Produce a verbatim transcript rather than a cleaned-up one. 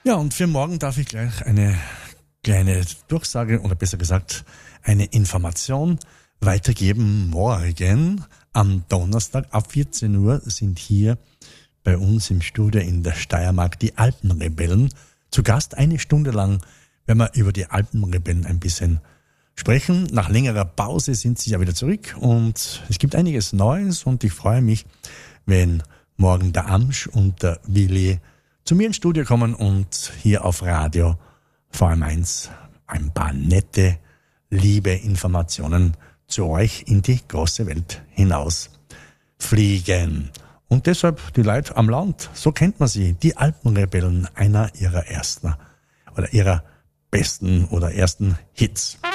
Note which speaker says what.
Speaker 1: Ja, und für morgen darf ich gleich eine kleine Durchsage oder besser gesagt eine Information weitergeben. Morgen am Donnerstag ab vierzehn Uhr sind hier bei uns im Studio in der Steiermark die Alpenrebellen zu Gast. Eine Stunde lang werden wir über die Alpenrebellen ein bisschen sprechen. Nach längerer Pause sind sie ja wieder zurück und es gibt einiges Neues und ich freue mich, wenn morgen der Amsch und der Willi zu mir ins Studio kommen und hier auf Radio V M eins ein paar nette, liebe Informationen zu euch in die große Welt hinaus fliegen. Und deshalb die Leute am Land, so kennt man sie, die Alpenrebellen, einer ihrer ersten oder ihrer besten oder ersten Hits.